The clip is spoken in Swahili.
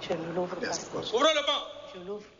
Je l'ouvre. Yes, of pas. course. Ouvrez le banc. Je l'ouvre.